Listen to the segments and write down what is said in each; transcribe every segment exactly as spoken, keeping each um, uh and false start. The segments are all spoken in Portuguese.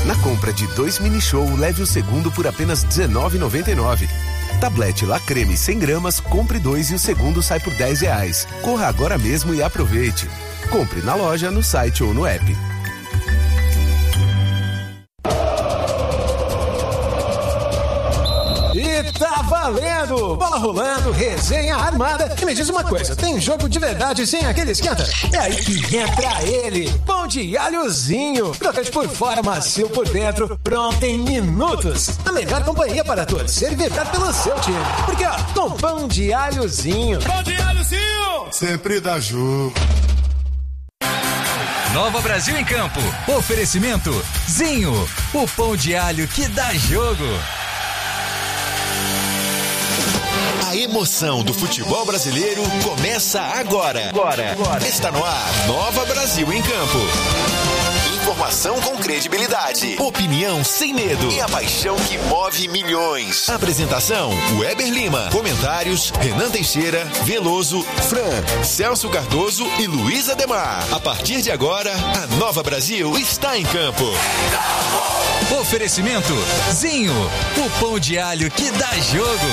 Na compra de dois mini show, leve o segundo por apenas dezenove reais e noventa e nove centavos. Tablete La Creme cem gramas, compre dois e o segundo sai por dez reais. Corra agora mesmo e aproveite. Compre na loja, no site ou no app. E tá valendo! Bola rolando, resenha armada. E me diz uma coisa, tem jogo de verdade sem aquele esquenta? É aí que entra ele, pão de alhozinho. Crocante por fora, macio por dentro, pronto em minutos. A melhor companhia para torcer e vibrar pelo seu time. Porque ó, com pão de alhozinho. Pão de alhozinho! Sempre dá jogo. Nova Brasil em Campo. Oferecimento Zinho, o pão de alho que dá jogo. A emoção do futebol brasileiro começa agora. Agora. Agora. Está no ar, Nova Brasil em Campo. Informação com credibilidade, opinião sem medo e a paixão que move milhões. Apresentação, Weber Lima. Comentários, Renan Teixeira, Veloso, Fran, Celso Cardoso e Luiz Ademar. A partir de agora, a Nova Brasil está em campo. Oferecimento Zinho, o pão de alho que dá jogo.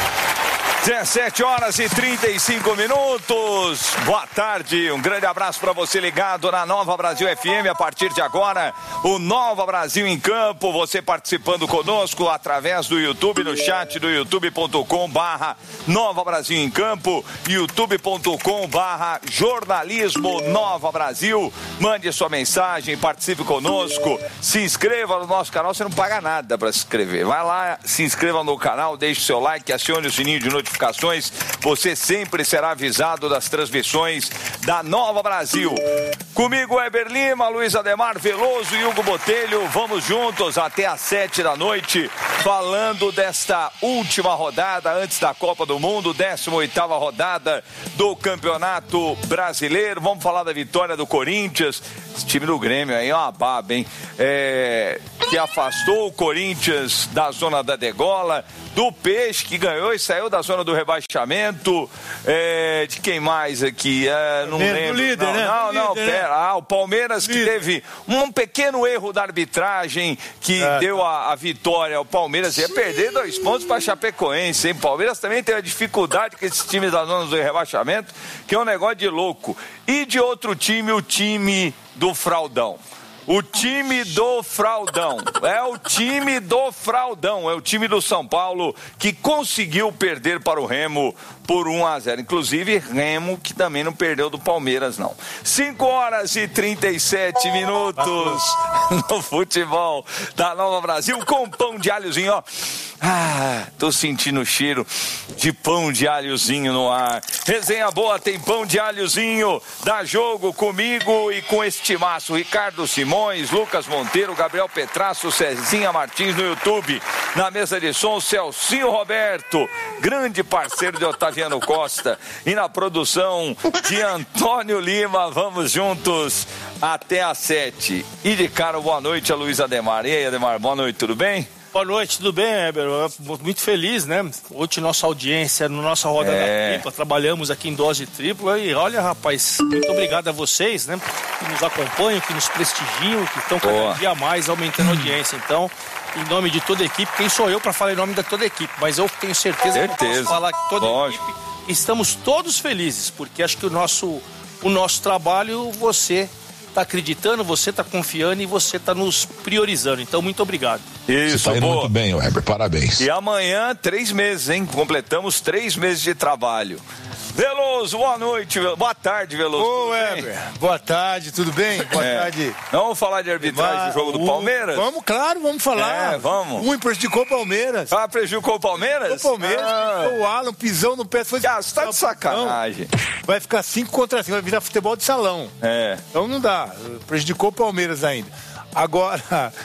dezessete horas e trinta e cinco minutos. Boa tarde, um grande abraço para você ligado na Nova Brasil F M. A partir de agora, o Nova Brasil em Campo. Você participando conosco através do YouTube, no chat do youtube ponto com barra Nova Brasil em Campo, youtube ponto com barra Jornalismo Nova Brasil. Mande sua mensagem, participe conosco, se inscreva no nosso canal. Você não paga nada para se inscrever. Vai lá, se inscreva no canal, deixe seu like, acione o sininho de notificação. Você sempre será avisado das transmissões da Nova Brasil. Comigo, Weber Lima, Luiz Ademar, Veloso e Hugo Botelho. Vamos juntos até às sete da noite, falando desta última rodada antes da Copa do Mundo, décima oitava rodada do Campeonato Brasileiro. Vamos falar da vitória do Corinthians. Esse time do Grêmio aí é uma baba, hein? É, que afastou o Corinthians da zona da degola, do Peixe, que ganhou e saiu da zona do rebaixamento. É, de quem mais aqui? É, não é, lembro. Líder, não, né? não, líder, não, né? pera. Ah, o Palmeiras líder. Que teve um pequeno erro da arbitragem que é. deu a, a vitória ao Palmeiras. Ia perder dois pontos para Chapecoense, hein? Palmeiras também teve a dificuldade com esse time da zona do rebaixamento, que é um negócio de louco. E de outro time, o time do Fraudão. O time do Fraudão, é o time do Fraudão, é o time do São Paulo que conseguiu perder para o Remo por um a zero. Inclusive, Remo que também não perdeu do Palmeiras, não. cinco horas e trinta e sete minutos no futebol da Nova Brasil com pão de alhozinho, ó. Ah, tô sentindo o cheiro de pão de alhozinho no ar. Resenha boa, tem pão de alhozinho. Dá jogo comigo e com este timaço. Ricardo Simões, Lucas Monteiro, Gabriel Petrasso, Cezinha Martins no YouTube. Na mesa de som, Celcinho Roberto, grande parceiro de Otaviano Costa. E na produção de Antônio Lima. Vamos juntos até às sete. E de cara, boa noite a Luiz Ademar. E aí, Ademar, boa noite, tudo bem? Boa noite, tudo bem, Heber? Muito feliz, né? Hoje nossa audiência, no nossa roda é. da tripla, trabalhamos aqui em dose tripla e olha, rapaz, muito obrigado a vocês, né? Que nos acompanham, que nos prestigiam, que estão cada dia mais aumentando a audiência. Então, em nome de toda a equipe, quem sou eu para falar em nome de toda a equipe? Mas eu tenho certeza, certeza. que eu posso falar que toda a equipe, estamos todos felizes, porque acho que o nosso, o nosso trabalho, você está acreditando, você está confiando e você está nos priorizando. Então, muito obrigado. Isso, você tá indo boa. muito bem, Weber, parabéns. E amanhã, três meses, hein? Completamos três meses de trabalho. Veloso, boa noite, boa tarde, Veloso. Ô, Weber, boa tarde, tudo bem? Boa é. tarde. Não vamos falar de arbitragem do jogo do Palmeiras? Vamos, claro, vamos falar. É, vamos. Um prejudicou o Palmeiras. Ah, prejudicou o Palmeiras? O Palmeiras, ah. o Alan, pisão no pé. Foi... Ah, você tá de sacanagem. Vai ficar cinco contra cinco, vai virar futebol de salão. É. Então não dá, prejudicou o Palmeiras ainda. Agora,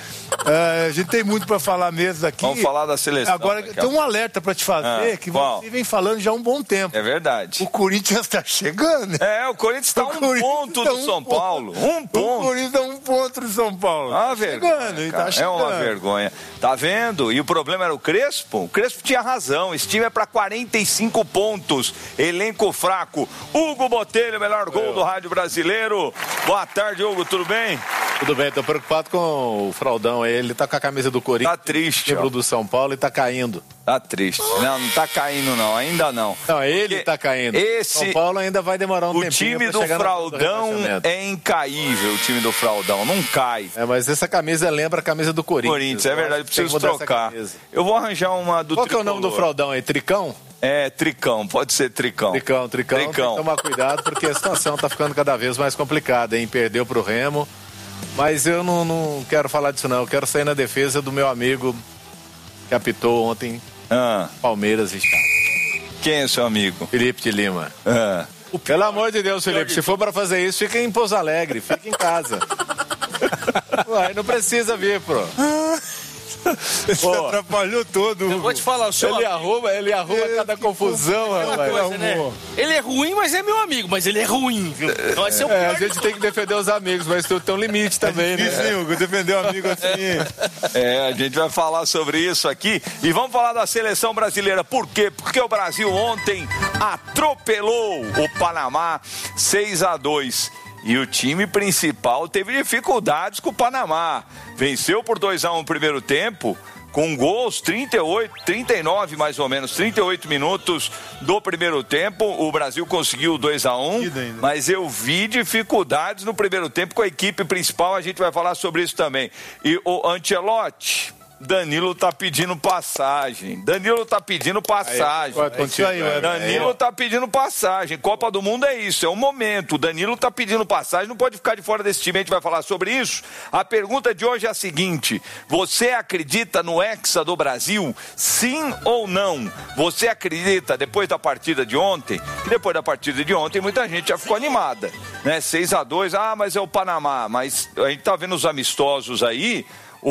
uh, a gente tem muito para falar mesmo aqui. Vamos falar da seleção. Agora, tem um alerta para te fazer, ah, que qual? você vem falando já há um bom tempo. É verdade. O Corinthians está chegando. É, o Corinthians está um ponto tá do um São ponto. Paulo. Um ponto. O Corinthians está um ponto pontos de São Paulo. Uma vergonha, chegando, cara, tá chegando. É uma vergonha. Tá vendo? E o problema era o Crespo? O Crespo tinha razão. Esse time é para quarenta e cinco pontos. Elenco fraco. Hugo Botelho, melhor gol Eu. do rádio brasileiro. Boa tarde, Hugo. Tudo bem? Tudo bem. Tô preocupado com o Fraudão. Ele tá com a camisa do Corinthians. Tá triste. Lembro do São Paulo e tá caindo. Tá triste. Não, não tá caindo não. Ainda não. Não, ele Porque tá caindo. Esse... São Paulo ainda vai demorar um o tempinho. O time do Fraudão é incaível. O time do Fraudão. Não cai. É, mas essa camisa lembra a camisa do Corinthians. Corinthians, é verdade. Preciso trocar. Eu vou arranjar uma do Qual tricolor. que é o nome do Fraudão aí? Tricão? É, Tricão. Pode ser Tricão. Tricão, Tricão. Tricão. Tem que tomar cuidado porque a situação tá ficando cada vez mais complicada, hein? Perdeu pro Remo. Mas eu não, não quero falar disso, não. Eu quero sair na defesa do meu amigo que apitou ontem ah. Palmeiras e Chape. Quem é seu amigo? Felipe de Lima. Ah. Pelo amor de Deus, Felipe, se for para fazer isso, fica em Pouso Alegre, fica em casa. Uai, não precisa vir, pô. Você oh, atrapalhou todo. Eu vou te falar, o senhor. Ele arruma, ele arruma é, cada confusão, rapaz. Coisa, né? Ele é ruim, mas é meu amigo, mas ele é ruim, viu? Então, é, é, a gente tem que defender os amigos, mas tem um limite também, é difícil, né? Sim, Hugo, defender um amigo assim. É, a gente vai falar sobre isso aqui e vamos falar da seleção brasileira. Por quê? Porque o Brasil ontem atropelou o Panamá seis a dois. E o time principal teve dificuldades com o Panamá. Venceu por dois a um no primeiro tempo, com gols trinta e oito, trinta e nove mais ou menos, trinta e oito minutos do primeiro tempo. O Brasil conseguiu dois a um, mas eu vi dificuldades no primeiro tempo com a equipe principal. A gente vai falar sobre isso também. E o Ancelotti... Danilo tá pedindo passagem. Danilo tá pedindo passagem. Aí, é aí, Danilo é. tá pedindo passagem. Copa do Mundo é isso, é o momento. O Danilo tá pedindo passagem, não pode ficar de fora desse time. A gente vai falar sobre isso. A pergunta de hoje é a seguinte: você acredita no Hexa do Brasil? Sim ou não? Você acredita, depois da partida de ontem, que depois da partida de ontem muita gente já ficou animada, né? seis a dois, ah, mas é o Panamá. Mas a gente tá vendo os amistosos aí.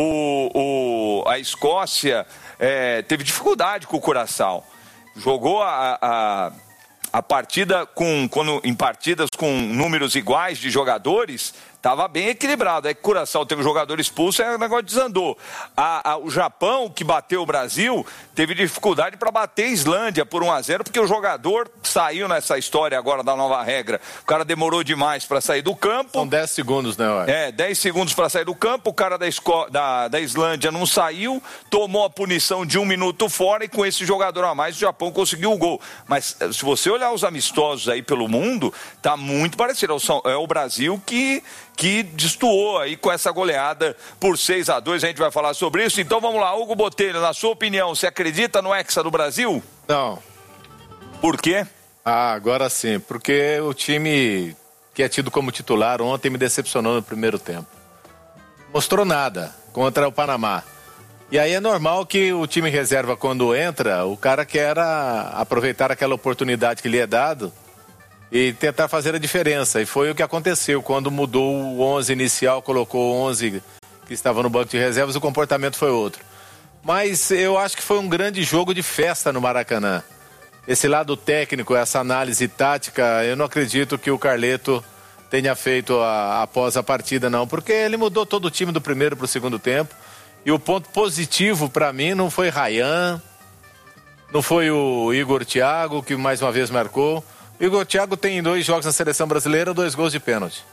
O, o, a Escócia é, teve dificuldade com o Curaçao. Jogou a, a, a partida com, quando, em partidas com números iguais de jogadores, estava bem equilibrado. Aí o Curaçao teve um jogador expulso e o negócio desandou. A, a, o Japão, que bateu o Brasil, teve dificuldade para bater a Islândia por um a zero, porque o jogador saiu nessa história agora da nova regra. O cara demorou demais para sair do campo. São dez segundos, né? Ué? É, dez segundos para sair do campo. O cara da, Esco... da, da Islândia não saiu, tomou a punição de um minuto fora e com esse jogador a mais o Japão conseguiu o gol. Mas se você olhar os amistosos aí pelo mundo, tá muito parecido. É o Brasil que... que destoou aí com essa goleada por seis a dois, a gente vai falar sobre isso. Então vamos lá, Hugo Botelho, na sua opinião, você acredita no Hexa do Brasil? Não. Por quê? Ah, agora sim, porque o time que é tido como titular ontem me decepcionou no primeiro tempo. Mostrou nada contra o Panamá. E aí é normal que o time reserva, quando entra, o cara quer aproveitar aquela oportunidade que lhe é dado e tentar fazer a diferença. E foi o que aconteceu. Quando mudou o onze inicial, colocou o onze que estava no banco de reservas, o comportamento foi outro. Mas eu acho que foi um grande jogo de festa no Maracanã. Esse lado técnico, essa análise tática, eu não acredito que o Carleto tenha feito a, após a partida, não. Porque ele mudou todo o time do primeiro para o segundo tempo. E o ponto positivo para mim não foi Ryan, não foi o Igor Thiago, que mais uma vez marcou. O Igor Thiago tem dois jogos na seleção brasileira, dois gols de pênalti.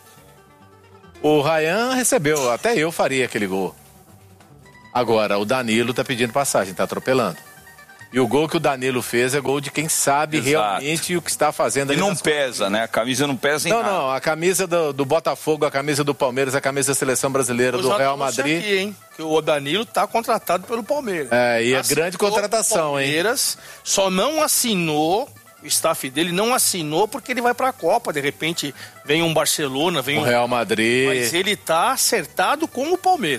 O Ryan recebeu, até eu faria aquele gol. Agora, o Danilo tá pedindo passagem, tá atropelando. E o gol que o Danilo fez é gol de quem sabe Exato. realmente o que está fazendo. E não pesa, coisas. né? A camisa não pesa em não, nada. Não, não. A camisa do, do Botafogo, a camisa do Palmeiras, a camisa da seleção brasileira, eu do Real Madrid. Aqui, hein? Que o Danilo tá contratado pelo Palmeiras. É, e é grande contratação, Palmeiras, hein? Só não assinou, o staff dele não assinou porque ele vai pra Copa. De repente vem um Barcelona, vem o um Real Madrid. Mas ele tá acertado com o Palmeiras.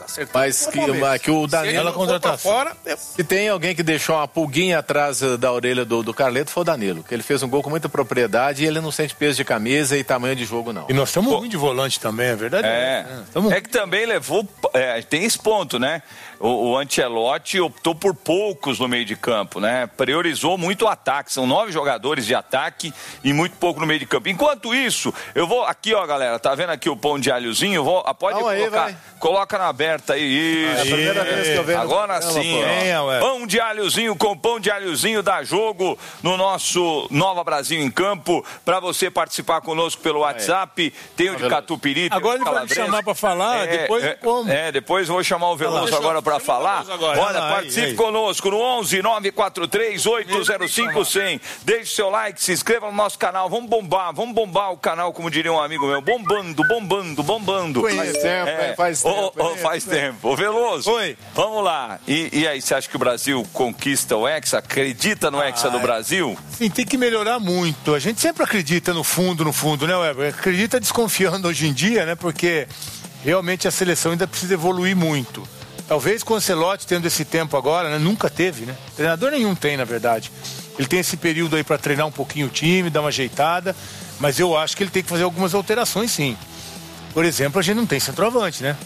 acertado. Mas que, mas que o Danilo... Ela contratar fora... Eu... Se tem alguém que deixou uma pulguinha atrás da orelha do, do Carleto, foi o Danilo. Que ele fez um gol com muita propriedade e ele não sente peso de camisa e tamanho de jogo, não. E nós estamos ruim de volante também, é verdade? É, Tamo... é que também levou... É, tem esse ponto, né? O, o Ancelotti optou por poucos no meio de campo, né? Priorizou muito o ataque. São nove jogadores de ataque e muito pouco no meio de campo. Enquanto isso, eu vou... Aqui, ó, galera, tá vendo aqui o pão de alhozinho? Vou, pode Calma colocar... Aí, coloca na aberta aí. Isso. É a primeira vez que eu vejo. Agora sim, ó. Pão de alhozinho com pão de alhozinho dá jogo no nosso Nova Brasil em Campo. Pra você participar conosco pelo WhatsApp. Tem o de Catupiry. Agora ele vai me chamar pra falar, é, depois é, como? É, depois vou chamar o Veloso Deixa, agora pra falar. Agora. Olha, Ah, participe aí, aí. conosco no onze nove quatro três oito zero cinco cem. Deixe seu like, se inscreva no nosso canal. Vamos bombar, vamos bombar o canal, como diria um amigo meu. Bombando, bombando, bombando. Faz tempo, É, faz tempo. ô, ô, faz tempo. Ô, Veloso, Oi. vamos lá. E, e aí, você acha que o Brasil conquista o Hexa? Acredita no Hexa do Brasil? Sim, tem que melhorar muito. A gente sempre acredita no fundo, no fundo, né, Weber? Acredita desconfiando hoje em dia, né? Porque realmente a seleção ainda precisa evoluir muito. Talvez com o Ancelotti tendo esse tempo agora, né? Nunca teve, né? Treinador nenhum tem, na verdade. Ele tem esse período aí para treinar um pouquinho o time, dar uma ajeitada, mas eu acho que ele tem que fazer algumas alterações, sim. Por exemplo, a gente não tem centroavante, né?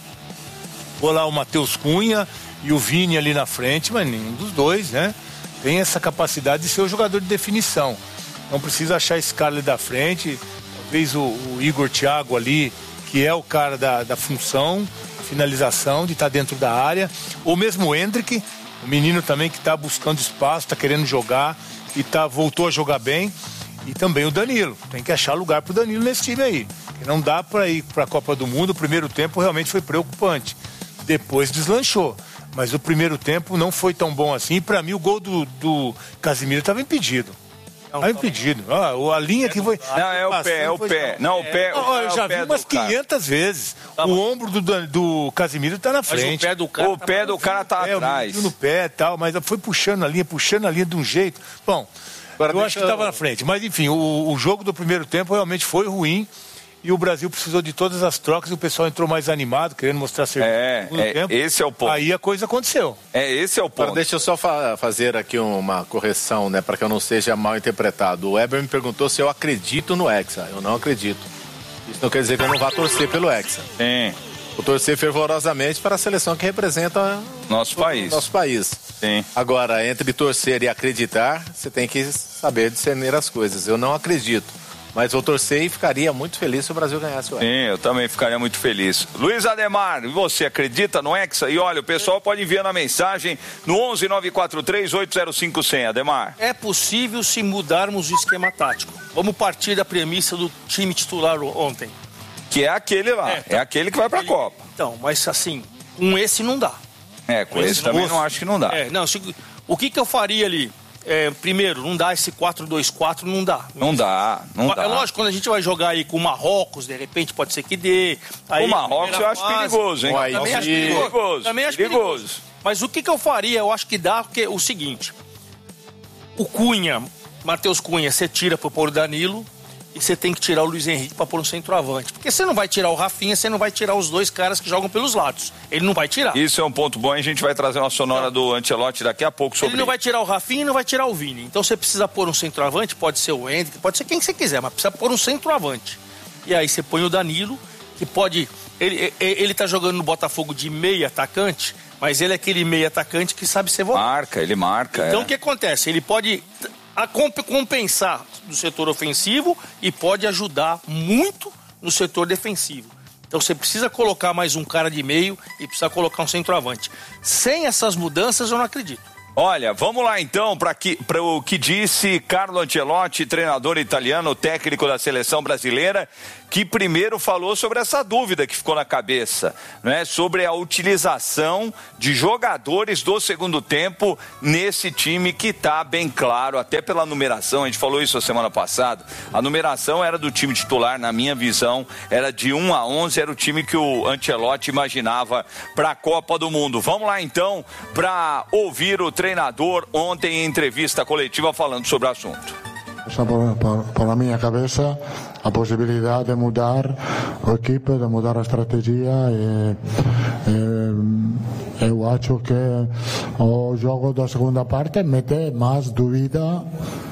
Vou lá o Matheus Cunha e o Vini ali na frente, mas nenhum dos dois, né? Tem essa capacidade de ser o jogador de definição. Não precisa achar esse cara ali da frente. Talvez o, o Igor Thiago ali, que é o cara da, da função, finalização, de estar dentro da área. Ou mesmo o Hendrick, o menino também que está buscando espaço, está querendo jogar e tá, voltou a jogar bem. E também o Danilo. Tem que achar lugar pro Danilo nesse time aí. Porque não dá para ir para a Copa do Mundo. O primeiro tempo realmente foi preocupante. Depois deslanchou. Mas o primeiro tempo não foi tão bom assim. E para mim o gol do, do Casimiro estava impedido. Estava impedido. Ah, a linha que foi... Não, é o pé, é o pé. Não, o pé... Não, eu já vi umas quinhentas vezes. O ombro do, do Casimiro está na frente. Mas o pé do cara, o pé do cara tá é, atrás. No pé e tal, mas foi puxando a linha, puxando a linha de um jeito. Bom, agora, eu acho que estava na frente. Mas enfim, o, o jogo do primeiro tempo realmente foi ruim. E o Brasil precisou de todas as trocas e o pessoal entrou mais animado, querendo mostrar serviço. É, é tempo. Esse é o ponto. Aí a coisa aconteceu. É, esse é o ponto. Agora, deixa eu só fa fazer aqui uma correção, né, para que eu não seja mal interpretado. O Weber me perguntou se eu acredito no Hexa. Eu não acredito. Isso não quer dizer que eu não vá torcer pelo Hexa. Sim. Vou torcer fervorosamente para a seleção que representa nosso o, país. Nosso país. Sim. Agora, entre torcer e acreditar, você tem que saber discernir as coisas. Eu não acredito. Mas vou torcer e ficaria muito feliz se o Brasil ganhasse o Hexa. Sim, eu também ficaria muito feliz. Luiz Ademar, você acredita no Hexa? E olha, o pessoal pode enviar na mensagem no onze nove quatro três oito zero cinco cem, Ademar. É possível se mudarmos o esquema tático. Vamos partir da premissa do time titular ontem. Que é aquele lá, é, tá. é aquele que vai pra aquele... Copa. Então, mas assim, com esse não dá. É, com, com esse, esse também não acho que não dá. É, não, se... O que que eu faria ali? É, primeiro, não dá esse quatro dois quatro, não dá. Não dá, não é dá. É lógico, quando a gente vai jogar aí com o Marrocos, de repente pode ser que dê. Aí, o Marrocos eu acho fase, perigoso, hein? Também acho perigoso. perigoso. Também acho perigoso. perigoso. Mas o que que eu faria? Eu acho que dá, porque é o seguinte. O Cunha, Matheus Cunha, você tira para pôr o Danilo e você tem que tirar o Luiz Henrique para pôr um centroavante. Porque você não vai tirar o Rafinha, você não vai tirar os dois caras que jogam pelos lados. Ele não vai tirar. Isso é um ponto bom, a gente vai trazer uma sonora não. do Ancelotti daqui a pouco sobre Ele não vai tirar o Rafinha e não vai tirar o Vini. Então você precisa pôr um centroavante, pode ser o Hendrick, pode ser quem você quiser, mas precisa pôr um centroavante. E aí você põe o Danilo, que pode... Ele, ele tá jogando no Botafogo de meio atacante, mas ele é aquele meio atacante que sabe ser volante. Marca, ele marca. Então é. o que acontece? Ele pode... a compensar do setor ofensivo e pode ajudar muito no setor defensivo. Então você precisa colocar mais um cara de meio e precisa colocar um centroavante. Sem essas mudanças eu não acredito. Olha, vamos lá então para o que disse Carlo Ancelotti, treinador italiano, técnico da seleção brasileira, que primeiro falou sobre essa dúvida que ficou na cabeça, né? Sobre a utilização de jogadores do segundo tempo nesse time que está bem claro, até pela numeração, a gente falou isso a semana passada, a numeração era do time titular, na minha visão, era de um a onze, era o time que o Ancelotti imaginava para a Copa do Mundo. Vamos lá então para ouvir o treinador ontem em entrevista coletiva falando sobre o assunto. Por, por, por la minha cabeça, a possibilidade de mudar a equipe, de mudar a estratégia e, e eu acho que o jogo da segunda parte mete mais dúvida.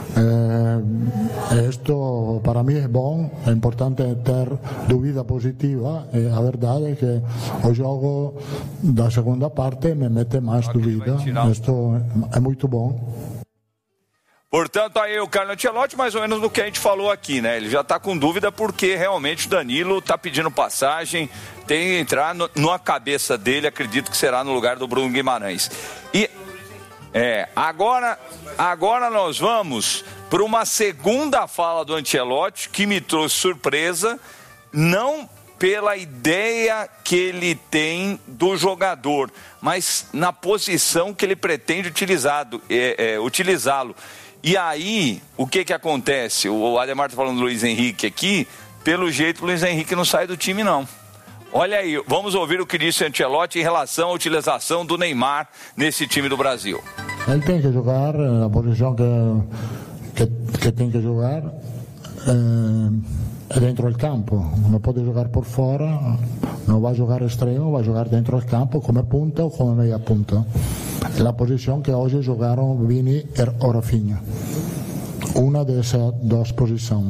Eh, isto para mim é bom, é importante ter dúvida positiva. E a verdade é que o jogo da segunda parte me mete mais dúvida. Isto é muito bom. Portanto, aí o Carlo Ancelotti, mais ou menos do que a gente falou aqui, né? Ele já está com dúvida porque realmente o Danilo está pedindo passagem, tem que entrar no, numa cabeça dele, acredito que será no lugar do Bruno Guimarães. E é, agora, agora nós vamos para uma segunda fala do Ancelotti que me trouxe surpresa, não pela ideia que ele tem do jogador, mas na posição que ele pretende utilizado, é, é, utilizá-lo. E aí, o que que acontece? O Ademar está falando do Luiz Henrique aqui, pelo jeito o Luiz Henrique não sai do time não. Olha aí, vamos ouvir o que disse o Ancelotti em relação à utilização do Neymar nesse time do Brasil. Ele tem que jogar na posição que, que, que tem que jogar é, dentro do campo. Não pode jogar por fora, não vai jogar extremo, vai jogar dentro do campo como ponta ou como meia ponta. É a posição que hoje jogaram Vini e Rafinha. Uma dessas duas posições.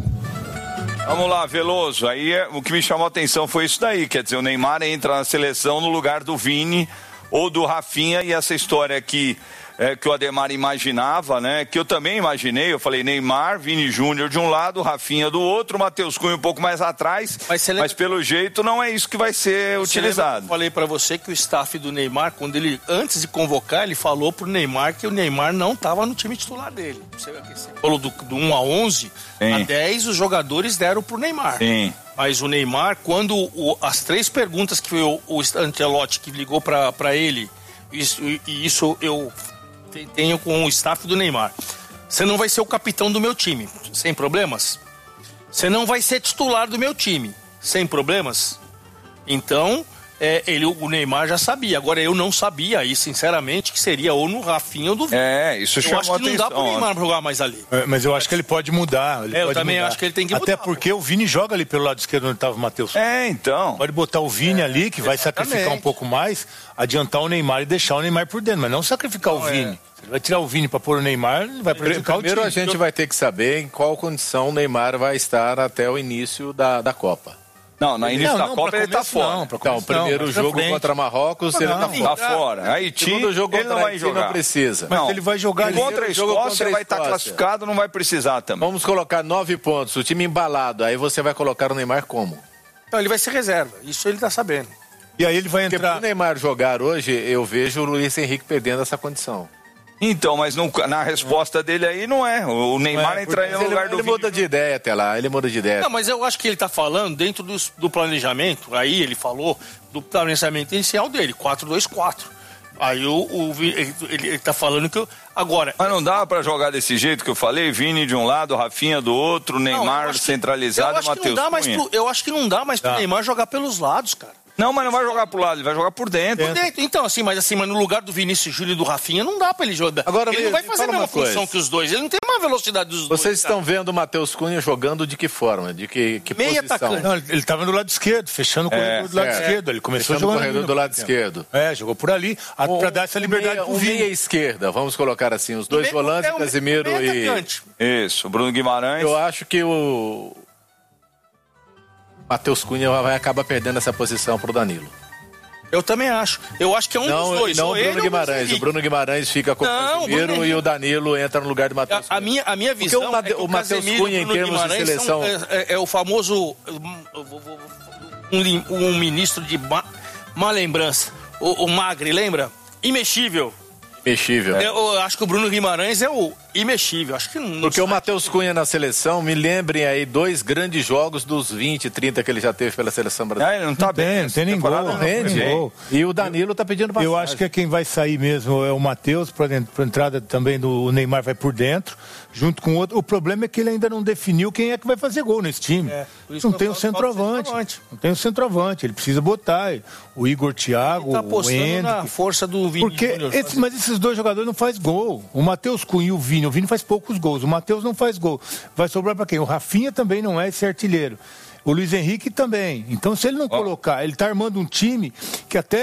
Vamos lá, Veloso. Aí o que me chamou a atenção foi isso daí. Quer dizer, o Neymar entra na seleção no lugar do Vini ou do Rafinha, e essa história aqui é, que o Ademar imaginava, né? Que eu também imaginei. Eu falei Neymar, Vini Júnior de um lado, Rafinha do outro, Matheus Cunha um pouco mais atrás. Mas, lembra... mas pelo jeito não é isso que vai ser você utilizado. Eu falei para você que o staff do Neymar, quando ele antes de convocar, ele falou pro Neymar que o Neymar não estava no time titular dele. Você falou do, do um a onze, sim. A dez os jogadores deram pro Neymar. Sim. Mas o Neymar, quando o, as três perguntas que o, o Ancelotti que ligou para ele, isso, e isso eu tenho com o staff do Neymar. Você não vai ser o capitão do meu time, sem problemas? Você não vai ser titular do meu time, sem problemas? Então, é, ele, o Neymar já sabia. Agora, eu não sabia, e sinceramente, que seria ou no Rafinha ou no Vini. É, isso chamou a atenção. Eu acho que não dá pro Neymar jogar mais ali. É, mas eu acho que ele pode mudar. Ele é, pode eu também mudar. acho que ele tem que mudar. Até porque pô. o Vini joga ali pelo lado esquerdo onde estava o Matheus. É, então. Pode botar o Vini é, ali, que vai exatamente. sacrificar um pouco mais, adiantar o Neymar e deixar o Neymar por dentro, mas não sacrificar não, o Vini. É. Ele vai tirar o Vini para pôr o Neymar, ele vai prejudicar o time. Primeiro a gente vai ter que saber em qual condição o Neymar vai estar até o início da, da Copa. Não, na início não, da não, Copa ele está fora. Não, então, o primeiro jogo contra Marrocos, não, ele está fora. Tá fora. Haiti, segundo jogo ele não vai jogar. Não precisa. Mas não, ele vai jogar ali. Contra a Escócia, ele vai estar tá classificado, não vai precisar também. Vamos colocar nove pontos, o time embalado, aí você vai colocar o Neymar como? Não, ele vai ser reserva, isso ele está sabendo. E aí ele vai entrar... Porque pro Neymar jogar hoje, eu vejo o Luiz Henrique perdendo essa condição. Então, mas não, na resposta dele aí não é. O Neymar é, entraria no lugar ele, do Ele Vini. muda de ideia até lá, ele muda de ideia. Não, mas eu acho que ele está falando dentro do, do planejamento, aí ele falou do planejamento inicial dele, quatro dois quatro. Aí o, o, ele está falando que... Eu, agora... Mas não dá para jogar desse jeito que eu falei? Vini de um lado, Rafinha do outro, Neymar não, centralizado e Matheus Cunha. Eu acho que não dá mais pro tá. Neymar jogar pelos lados, cara. Não, mas não vai jogar pro lado, ele vai jogar por dentro. Por dentro. Então, assim, mas assim, mas no lugar do Vinícius Júnior e do Rafinha, não dá pra ele jogar. Agora, ele não vai fazer a mesma função que os dois. Ele não tem a mesma velocidade dos dois. Vocês estão vendo o Matheus Cunha jogando de que forma? De que, que meia posição? Atacante. Não, ele estava no lado esquerdo, fechando o corredor é, do lado é, esquerdo. Ele começou fechando jogando o corredor do lado esquerdo. É, jogou por ali, um, para dar essa liberdade meia, pro um Vini. meia esquerda, vamos colocar assim, os dois meio, volantes, é um, Casemiro um e... Isso, o Bruno Guimarães. Eu acho que o Matheus Cunha vai acabar perdendo essa posição pro Danilo. Eu também acho. Eu acho que é um não, dos dois. Não o Bruno Guimarães. O Bruno Guimarães fica com não, o Casemiro e o Danilo entra no lugar do Matheus Cunha. A, a, minha, a minha visão Porque o, Mate, é que o Matheus Cunha, em termos de seleção... São, é, é o famoso... Um, um ministro de má, má lembrança. O, o Magri, lembra? Imexível. Imexível. Eu, eu acho que o Bruno Guimarães é o imexível. Acho que não Porque o Matheus Cunha na seleção, me lembrem aí dois grandes jogos dos vinte, trinta que ele já teve pela seleção brasileira. Ah, ele não tá bem, não tem nem gol. Não rende. Gol. E o Danilo tá pedindo passagem. Eu acho que quem vai sair mesmo é o Matheus, para a entrada também do Neymar vai por dentro, junto com o outro. O problema é que ele ainda não definiu quem é que vai fazer gol nesse time. É, não tem o centroavante. centroavante. Não tem o centroavante. Ele precisa botar o Igor Thiago, tá o Hendrick. Na força do Vini. Porque esse, mas esses dois jogadores não fazem gol. O Matheus Cunha e o Vini. O Vini faz poucos gols. O Matheus não faz gol. Vai sobrar para quem? O Rafinha também não é esse artilheiro. O Luiz Henrique também. Então, se ele não oh. colocar, ele está armando um time que até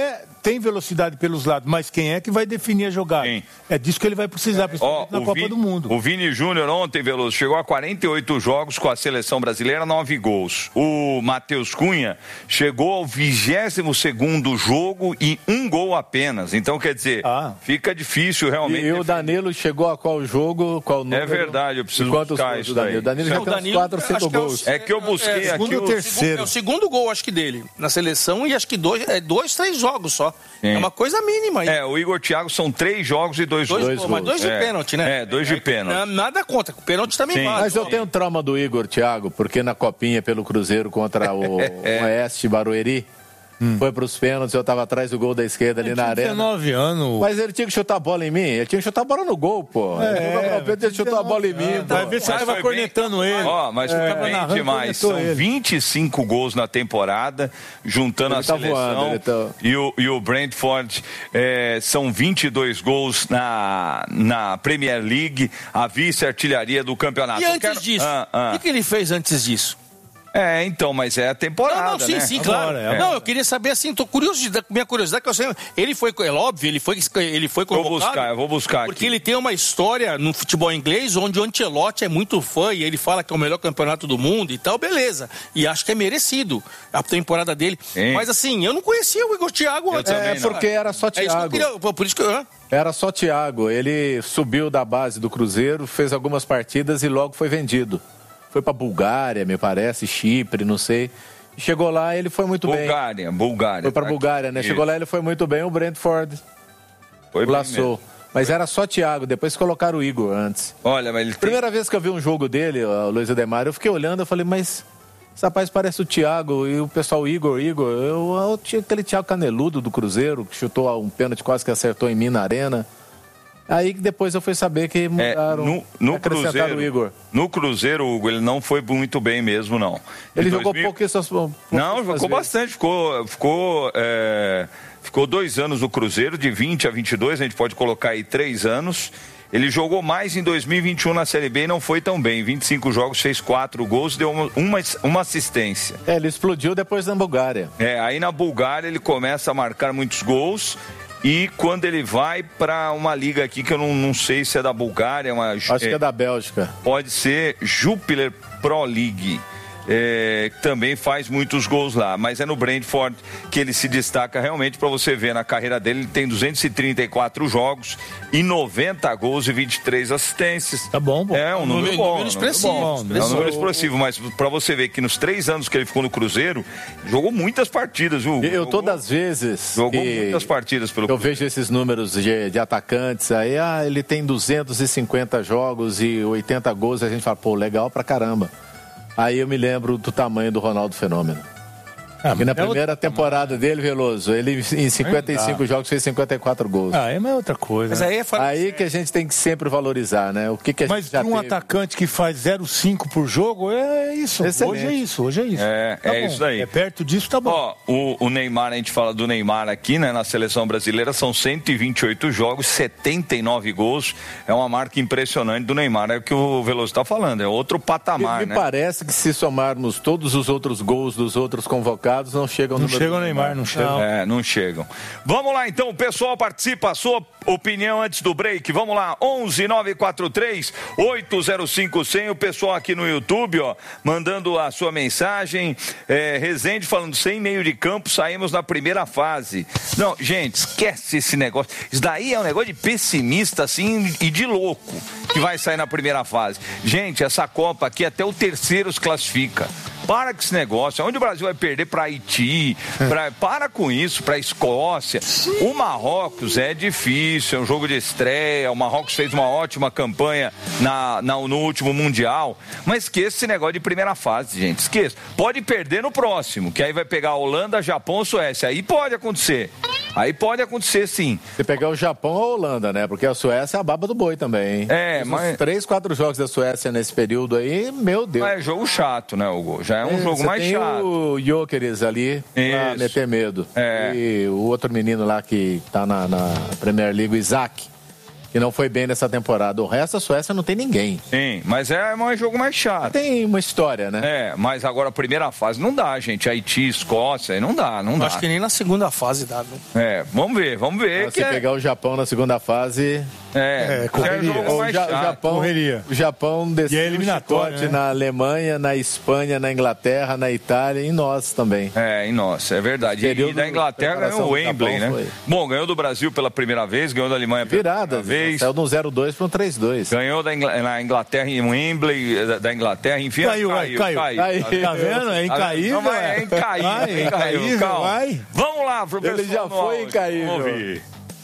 tem velocidade pelos lados, mas quem é que vai definir a jogada? Sim. É disso que ele vai precisar, principalmente oh, na Copa Vini, do Mundo. O Vini Júnior ontem, Veloso, chegou a quarenta e oito jogos com a seleção brasileira, nove gols. O Matheus Cunha chegou ao vigésimo segundo jogo e um gol apenas. Então, quer dizer, ah. fica difícil realmente. E, e o Danilo chegou a qual jogo, qual número? É verdade, eu preciso Quantos buscar isso daí. O Danilo já tem uns quatro, cinco gols. É, é que eu busquei é, aqui o terceiro. É o segundo gol, acho que, dele, na seleção, e acho que dois, é, dois três jogos só. Sim. É uma coisa mínima aí. É, o Igor Thiago são três jogos e dois, dois, dois gols. Mas dois de é. pênalti, né? É, dois de pênalti. É, nada contra, o pênalti também Sim. vale. Mas eu tenho trauma do Igor Thiago, porque na copinha pelo Cruzeiro contra o Oeste Barueri, Hum. foi pros pênaltis, eu tava atrás do gol da esquerda ali na arena. dezenove anos. Mas ele tinha que chutar a bola em mim, ele tinha que chutar a bola no gol, pô. É, ele chutou a bola em mim, pô. Vai ver se você tava cornetando bem... ele. Ó, mas é, foi bem demais. São ele. vinte e cinco gols na temporada, juntando ele a tá seleção. Voando, tá... e, o, e o Brentford é, são vinte e dois gols na, na Premier League, a vice-artilharia do campeonato. E antes quero... disso? Ah, ah. O que ele fez antes disso? É, então, mas é a temporada, não, não, sim, né? sim, claro. É. Não, eu queria saber, assim, tô curioso, minha curiosidade, que eu sei, ele foi, é óbvio, ele foi, ele foi convocado. Vou buscar, eu vou buscar Porque aqui. ele tem uma história no futebol inglês, onde o Ancelotti é muito fã, e ele fala que é o melhor campeonato do mundo e tal, beleza. E acho que é merecido a temporada dele. Sim. Mas assim, eu não conhecia o Igor Thiago antes. É, porque era só Thiago. É isso que eu queria, por isso que eu... Era só Thiago, ele subiu da base do Cruzeiro, fez algumas partidas e logo foi vendido. Foi para Bulgária, me parece, Chipre, não sei. Chegou lá, ele foi muito Bulgária, bem. Bulgária, Bulgária. Foi para Bulgária, né? Isso. Chegou lá, ele foi muito bem, o Brentford foi laçou. Mas era só Thiago, depois colocaram o Igor antes. Olha, mas ele tem... Primeira vez que eu vi um jogo dele, o Luiz Ademar, eu fiquei olhando, eu falei, mas esse rapaz parece o Thiago, e o pessoal Igor, Igor, eu, eu tinha aquele Thiago caneludo do Cruzeiro, que chutou um pênalti quase que acertou em mim na arena. Aí depois eu fui saber que mudaram, é, no, no acrescentaram Cruzeiro, o Igor. No Cruzeiro, Hugo, ele não foi muito bem mesmo, não. Ele jogou dois mil... pouquíssimas Não, jogou vezes. bastante, ficou, ficou, é, ficou dois anos no Cruzeiro, de vinte a vinte e dois, a gente pode colocar aí três anos. Ele jogou mais em dois mil e vinte e um na Série B e não foi tão bem. vinte e cinco jogos, fez quatro gols, deu uma, uma, uma assistência. É, ele explodiu depois na Bulgária. É, aí na Bulgária ele começa a marcar muitos gols. E quando ele vai para uma liga aqui que eu não, não sei se é da Bulgária, uma, acho é, que é da Bélgica. Pode ser Jupiler Pro League. É, também faz muitos gols lá, mas é no Brentford que ele se destaca realmente. Para você ver na carreira dele, ele tem duzentos e trinta e quatro jogos e noventa gols e vinte e três assistências. Tá bom, pô. É um número, número bom, número expressivo, bom, é um número expressivo, mas para você ver que nos três anos que ele ficou no Cruzeiro, jogou muitas partidas, viu? Eu jogou, todas as vezes jogou muitas partidas pelo eu Cruzeiro. Vejo esses números de, de atacantes aí, ah, ele tem duzentos e cinquenta jogos e oitenta gols, a gente fala, pô, legal pra caramba. Aí eu me lembro do tamanho do Ronaldo Fenômeno. Ah, e na primeira outra... temporada dele, Veloso, ele em cinquenta e cinco ah. jogos fez cinquenta e quatro gols. Ah, é uma outra coisa. Mas aí é fora... aí que a gente tem que sempre valorizar, né? O que, que a Mas gente já para um teve... atacante que faz zero vírgula cinco por jogo, é isso. Excelente. Hoje é isso, hoje é isso. É, tá é bom. isso aí. É perto disso, tá bom. Ó, o, o Neymar, a gente fala do Neymar aqui, né? Na seleção brasileira são cento e vinte e oito jogos, setenta e nove gols. É uma marca impressionante do Neymar. É o que o Veloso está falando, é outro patamar, me, né? Me parece que se somarmos todos os outros gols dos outros convocados, não chegam no Não chega o Neymar, não chega. É, não chegam. Vamos lá então, o pessoal participa, a sua opinião antes do break. Vamos lá, onze nove quatro três oito zero cinco cem. O pessoal aqui no YouTube, ó, mandando a sua mensagem. É, Rezende falando, sem meio de campo, saímos na primeira fase. Não, gente, esquece esse negócio. Isso daí é um negócio de pessimista, assim, e de louco, que vai sair na primeira fase. Gente, essa Copa aqui, até o terceiro se classifica. Para com esse negócio. Onde o Brasil vai perder para Haiti? Pra, para com isso, para a Escócia. O Marrocos é difícil, é um jogo de estreia. O Marrocos fez uma ótima campanha na, na, no último Mundial. Mas esqueça esse negócio de primeira fase, gente. Esqueça. Pode perder no próximo, que aí vai pegar a Holanda, Japão, Suécia. Aí pode acontecer. Aí pode acontecer, sim. Se pegar o Japão ou a Holanda, né? Porque a Suécia é a baba do boi também, hein? É, mas... Os três, quatro jogos da Suécia nesse período aí, meu Deus. Mas é jogo chato, né, Hugo? Já é um é, jogo mais tem chato. O Gyökeres ali pra meter medo. É. E o outro menino lá que tá na, na Premier League, o Isaac, que não foi bem nessa temporada. O resto, a Suécia não tem ninguém. Sim, mas é um jogo mais chato. Tem uma história, né? É, mas agora a primeira fase não dá, gente. Haiti, Escócia, não dá, não dá. Acho que nem na segunda fase dá, viu? É, vamos ver, vamos ver. Se é... pegar o Japão na segunda fase... É, é, é jogo mais chato. O Japão, o Japão desceu o chicote, né? Na Alemanha, na Espanha, na Inglaterra, na Itália e em nós também. É, em nós, é verdade. E da Inglaterra ganhou o Wembley, né? Foi. Bom, ganhou do Brasil pela primeira vez, ganhou da Alemanha pela Virada, primeira vez. Saiu de um zero dois para um três dois. Ganhou da Ingl... na Inglaterra em Wembley, da, da Inglaterra, enfim. Caiu, caiu, caiu. caiu. caiu. Tá vendo? É incaível. Não, é incaível. Vai, é incaível, calma. Vai. Vamos lá, professor. Ele já foi incaível. Vamos ouvir.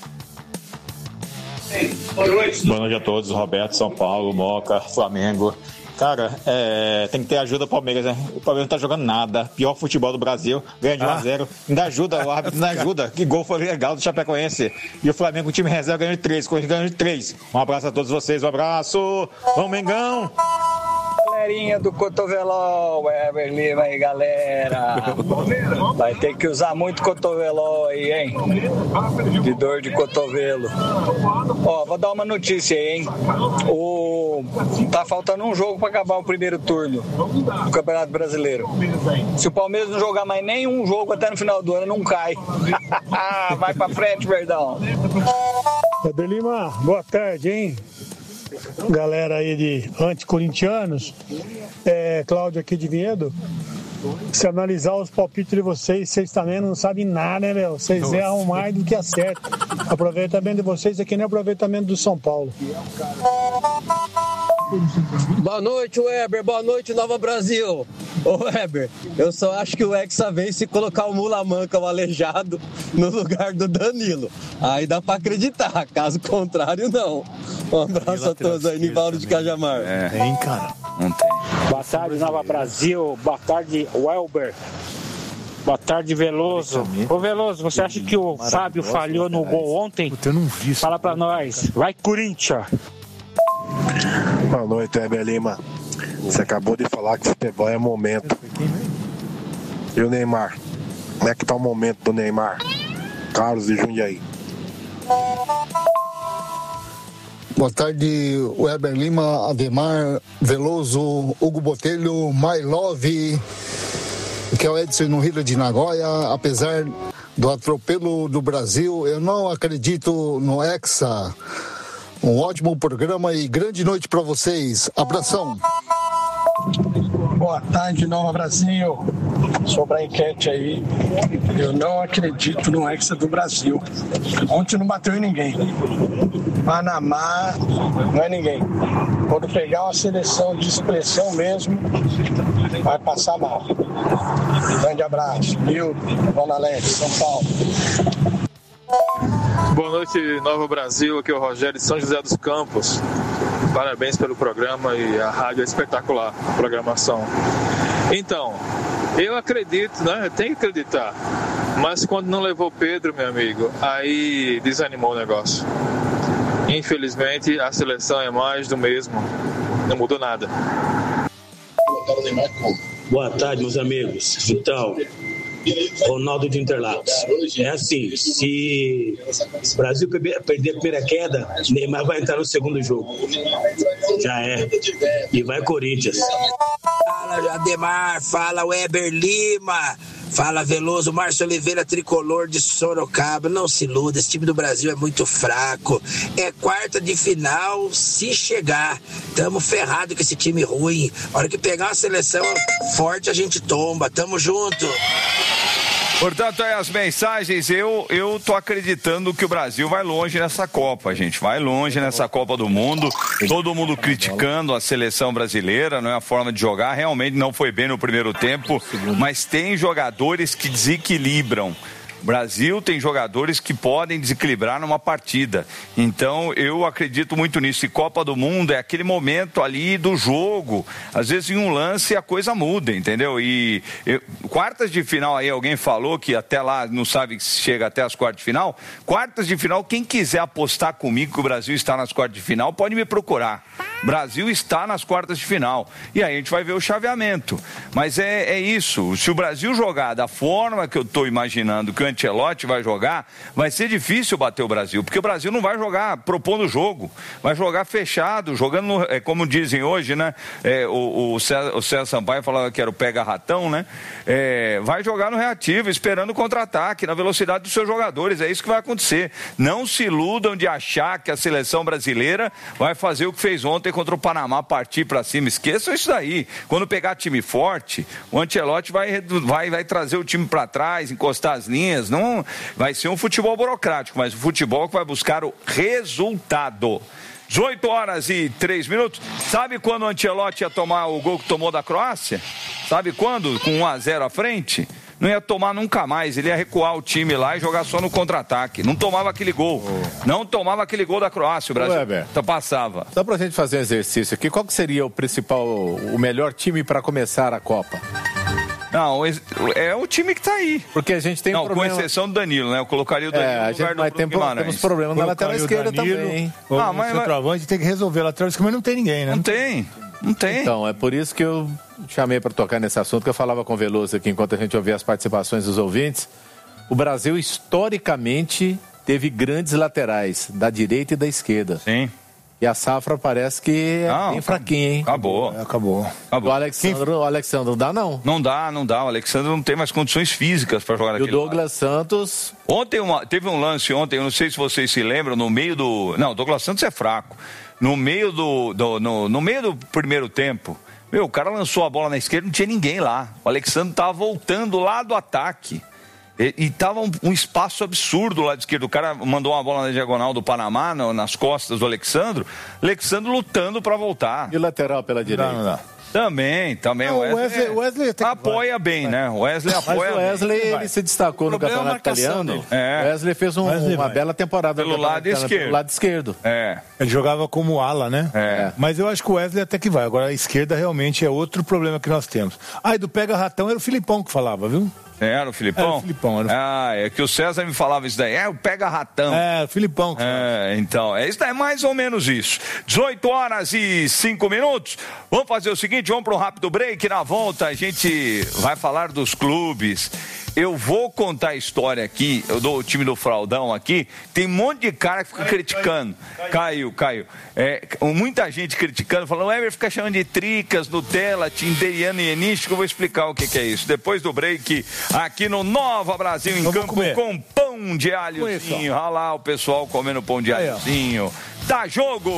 Boa noite. Boa noite a todos, Roberto, São Paulo, Moca, Flamengo. Cara, é, tem que ter ajuda do Palmeiras, né? O Palmeiras não tá jogando nada. Pior futebol do Brasil, ganha de um a zero. Ainda ajuda, o árbitro ainda ajuda. Que gol foi legal do Chapecoense. E o Flamengo, o time reserva, ganhou de três. Corinthians ganhou de três. Um abraço a todos vocês, um abraço. Vamos, Mengão! Galerinha do cotovelol, Ever Lima aí, galera. Vai ter que usar muito cotovelol aí, hein? De dor de cotovelo. Ó, vou dar uma notícia aí, hein? O... Tá faltando um jogo pra acabar o primeiro turno do Campeonato Brasileiro. Se o Palmeiras não jogar mais nenhum jogo até no final do ano, não cai. Vai pra frente, Verdão. Ever Lima, boa tarde, hein? Galera aí de anticorintianos, é, Cláudio aqui de Vinhedo. Se analisar os palpites de vocês, vocês também não sabem nada, né, meu? Vocês erram mais do que acertam. Aproveitamento de vocês aqui nem aproveitamento do São Paulo. Boa noite, Weber. Boa noite, Nova Brasil. Ô, Weber, eu só acho que o Hexa vem se colocar o Mula Manca, o aleijado, no lugar do Danilo. Aí dá pra acreditar. Caso contrário, não. Um abraço a todos aí, Nivaldo de Cajamar. É, tem, cara. Não tem. Boa tarde, Nova Brasil. Boa tarde, Welber. Boa tarde, Veloso. Ô, Veloso, você acha que o Fábio falhou no gol ontem? Eu não vi isso. Fala pra nós. Vai, Corinthians. Boa noite, Eber Lima. Você acabou de falar que futebol é momento. E o Neymar? Como é que tá o momento do Neymar? Carlos de Jundiaí. Boa tarde, Weber Lima, Ademar, Veloso, Hugo Botelho, My Love, que é o Edson no Rio de Nagoya. Apesar do atropelo do Brasil, eu não acredito no Hexa. Um ótimo programa e grande noite para vocês. Abração. Boa tarde, Nova Brasil. Sobre a enquete aí, eu não acredito no Hexa do Brasil. Ontem não bateu em ninguém. Panamá não é ninguém. Quando pegar uma seleção de expressão mesmo, vai passar mal. Grande abraço. Milton, Dona Leste, São Paulo. Boa noite, Nova Brasil. Aqui é o Rogério de São José dos Campos. Parabéns pelo programa e a rádio é espetacular, a programação. Então, eu acredito, né? Eu tenho que acreditar. Mas quando não levou Pedro, meu amigo, aí desanimou o negócio. Infelizmente, a seleção é mais do mesmo. Não mudou nada. Boa tarde, meus amigos. Então, Ronaldo de Interlagos. É assim, se o Brasil perder a primeira queda, Neymar vai entrar no segundo jogo. Já é. E vai Corinthians. Fala, Ademar. Fala, Weber Lima. Fala, Veloso. Márcio Oliveira, tricolor de Sorocaba. Não se iluda, esse time do Brasil é muito fraco. É quarta de final, se chegar. Tamo ferrado com esse time ruim. A hora que pegar uma seleção forte, a gente tomba. Tamo junto. Portanto, aí as mensagens, eu, eu tô acreditando que o Brasil vai longe nessa Copa, gente. Vai longe nessa Copa do Mundo. Todo mundo criticando a seleção brasileira, não é a forma de jogar. Realmente não foi bem no primeiro tempo, mas tem jogadores que desequilibram. O Brasil tem jogadores que podem desequilibrar numa partida. Então, eu acredito muito nisso. E Copa do Mundo é aquele momento ali do jogo. Às vezes, em um lance, a coisa muda, entendeu? E eu, quartas de final, aí alguém falou que até lá não sabe se chega até as quartas de final. Quartas de final, quem quiser apostar comigo que o Brasil está nas quartas de final, pode me procurar. Brasil está nas quartas de final. E aí a gente vai ver o chaveamento. Mas é, é isso. Se o Brasil jogar da forma que eu estou imaginando que o Ancelotti vai jogar, vai ser difícil bater o Brasil, porque o Brasil não vai jogar propondo o jogo, vai jogar fechado, jogando, no, é, como dizem hoje, né? É, o, o, César, o César Sampaio falava que era o pega-ratão, né? É, vai jogar no reativo, esperando o contra-ataque, na velocidade dos seus jogadores, é isso que vai acontecer. Não se iludam de achar que a seleção brasileira vai fazer o que fez ontem contra o Panamá, partir para cima, esqueçam isso daí. Quando pegar time forte, o Ancelotti vai, vai, vai trazer o time para trás, encostar as linhas, não vai ser um futebol burocrático, mas o futebol que vai buscar o resultado. dezoito horas e três minutos. Sabe quando o Ancelotti ia tomar o gol que tomou da Croácia? Sabe quando? Com um a zero à frente? Não ia tomar nunca mais, ele ia recuar o time lá e jogar só no contra-ataque. Não tomava aquele gol. Oh. Não tomava aquele gol da Croácia, o Brasil. Weber, então passava. Só pra gente fazer um exercício aqui, qual que seria o principal, o melhor time para começar a Copa? Não, é o time que tá aí. Porque a gente tem não, um problema... com exceção do Danilo, né? Eu colocaria o Danilo é, no lugar gente, do mas Bruno tem, Guimarães. temos problemas na lateral esquerda Danilo, também, hein? O, ah, mas, o centroavante tem que resolver a lateral esquerda, mas não tem ninguém, né? Não tem, não tem. Então, é por isso que eu chamei para tocar nesse assunto, que eu falava com o Veloso aqui, enquanto a gente ouvia as participações dos ouvintes. O Brasil, historicamente, teve grandes laterais, da direita e da esquerda. Sim. E a safra parece que é não, bem fraquinha, hein? Acabou. Acabou. acabou. O Alexandre, o Alexandre não dá, não? Não dá, não dá. O Alexandre não tem mais condições físicas para jogar naquele lado. E o Douglas lado. Santos... Ontem uma, teve um lance ontem, eu não sei se vocês se lembram, no meio do... Não, o Douglas Santos é fraco. No meio do, do, no, no meio do primeiro tempo, meu, o cara lançou a bola na esquerda, não tinha ninguém lá. O Alexandre tava voltando lá do ataque. E, e tava um, um espaço absurdo lá de esquerda. O cara mandou uma bola na diagonal do Panamá, no, nas costas do Alexandre. Alexandre lutando para voltar. E o lateral pela direita? Não, não. Também, também. Não, o Wesley, Wesley, Wesley apoia bem, né? O Wesley apoia Mas o Wesley, bem. ele se destacou no campeonato italiano. É. O Wesley fez um, Wesley uma vai. bela temporada pelo lado esquerdo. Pelo lado esquerdo. É. Ele jogava como ala, né? É. Mas eu acho que o Wesley até que vai. Agora a esquerda realmente é outro problema que nós temos. Ah, e do pega-ratão era o Filipão que falava, viu? Era o Filipão? Era o Filipão. Era o... Ah, é que o César me falava isso daí. É o pega-ratão. É, o Filipão. Que é, então, é, isso é mais ou menos isso. dezoito horas e cinco minutos. Vamos fazer o seguinte, vamos para um rápido break. Na volta a gente vai falar dos clubes. Eu vou contar a história aqui, eu dou o time do Fraldão aqui, tem um monte de cara que fica caiu, criticando. Caiu, caiu. caiu. É, muita gente criticando, falando, o Ever fica chamando de tricas, Nutella, tinderiano e enístico, eu vou explicar o que, que é isso. Depois do break, aqui no Nova Brasil em Vamos Campo, comer. Com pão de alhozinho. Olha lá o pessoal comendo pão de alhozinho. Tá jogo!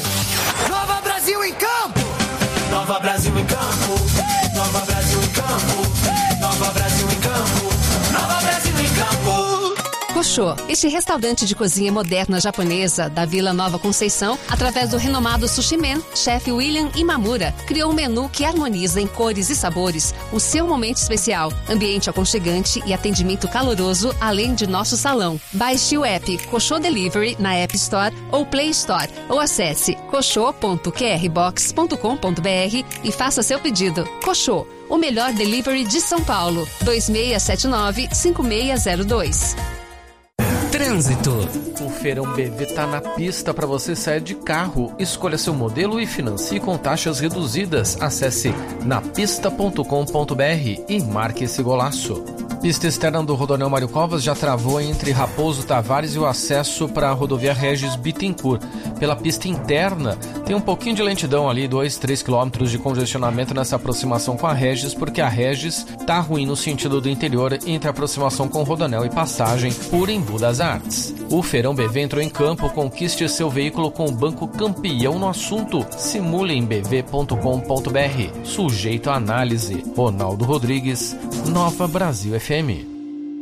Nova Brasil em Campo! Nova Brasil em Campo! Nova Brasil em Campo! Nova Brasil em Campo! Nova Brasil em Campo! Koshô, este restaurante de cozinha moderna japonesa da Vila Nova Conceição, através do renomado Sushi Man, chefe William Imamura, criou um menu que harmoniza em cores e sabores o seu momento especial, ambiente aconchegante e atendimento caloroso, além de nosso salão. Baixe o app Koshô Delivery na App Store ou Play Store, ou acesse koshô ponto q r box ponto com ponto b r e faça seu pedido. Koshô, o melhor delivery de São Paulo. dois seis sete nove, cinco seis zero dois. Trânsito. O Feirão B V tá na pista para você sair de carro. Escolha seu modelo e financie com taxas reduzidas. Acesse napista ponto com ponto b r e marque esse golaço. Pista externa do Rodoanel Mário Covas já travou entre Raposo Tavares e o acesso para a rodovia Regis Bittencourt. Pela pista interna, tem um pouquinho de lentidão ali, dois, três quilômetros de congestionamento nessa aproximação com a Regis, porque a Regis tá ruim no sentido do interior entre a aproximação com o Rodoanel e passagem por Embu das Artes. O Feirão B V entrou em campo, conquiste seu veículo com o banco campeão no assunto. Simule em b v ponto com ponto b r. Sujeito à análise. Ronaldo Rodrigues, Nova Brasil F M.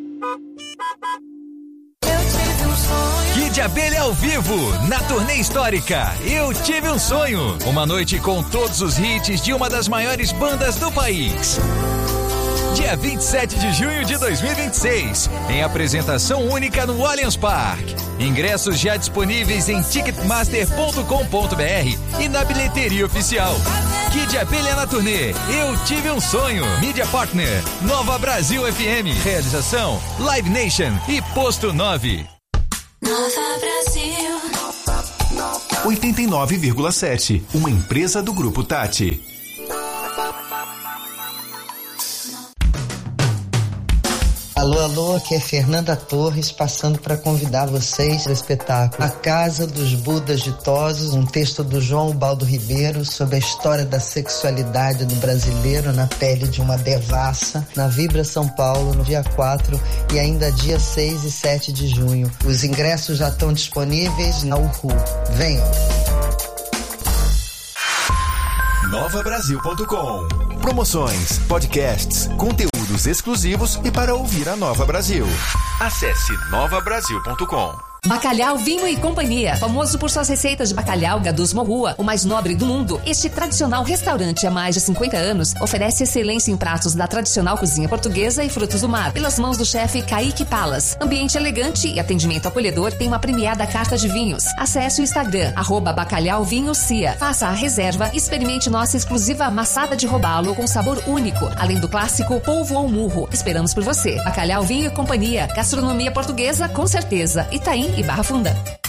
Kid Abelha ao vivo, na turnê histórica Eu Tive um Sonho. Uma noite com todos os hits de uma das maiores bandas do país. Dia vinte e sete de junho de dois mil e vinte e seis, em apresentação única no Allianz Parque. Ingressos já disponíveis em ticketmaster ponto com ponto b r e na bilheteria oficial. Kid Abelha na turnê Eu Tive um Sonho. Mídia Partner Nova Brasil F M. Realização Live Nation e Posto nove. Nova Brasil oitenta e nove vírgula sete, uma empresa do Grupo Tati. Alô, alô, aqui é Fernanda Torres, passando para convidar vocês ao espetáculo A Casa dos Budas Ditosos, um texto do João Baldo Ribeiro sobre a história da sexualidade do brasileiro na pele de uma devassa, na Vibra São Paulo, no dia quatro e ainda dia seis e sete de junho. Os ingressos já estão disponíveis na Uhu. Venham! nova brasil ponto com. Promoções, podcasts, conteúdos exclusivos e para ouvir a Nova Brasil. Acesse nova brasil ponto com. Bacalhau Vinho e Companhia, famoso por suas receitas de bacalhau Gadus Morrua, o mais nobre do mundo. Este tradicional restaurante há mais de cinquenta anos oferece excelência em pratos da tradicional cozinha portuguesa e frutos do mar, pelas mãos do chefe Kaique Palas. Ambiente elegante e atendimento acolhedor, tem uma premiada carta de vinhos. Acesse o Instagram, arroba Bacalhau Vinho Cia. Faça a reserva e experimente nossa exclusiva amassada de robalo com sabor único, além do clássico polvo ao murro. Esperamos por você. Bacalhau Vinho e Companhia, gastronomia portuguesa com certeza. Itaim e Barra Funda.